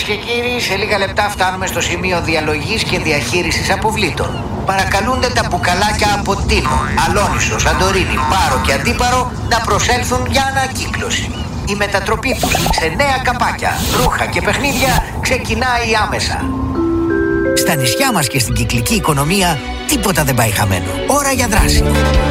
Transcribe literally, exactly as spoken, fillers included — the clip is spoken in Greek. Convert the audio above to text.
Κυρίες και κύριοι, σε λίγα λεπτά φτάνουμε στο σημείο διαλογής και διαχείρισης αποβλήτων. Παρακαλούνται τα μπουκαλάκια από Τίνο, Αλόνισο, Σαντορίνη, Πάρο και Αντίπαρο να προσέλθουν για ανακύκλωση. Η μετατροπή τους σε νέα καπάκια, ρούχα και παιχνίδια ξεκινάει άμεσα. Στα νησιά μας και στην κυκλική οικονομία τίποτα δεν πάει χαμένο. Ώρα για δράση.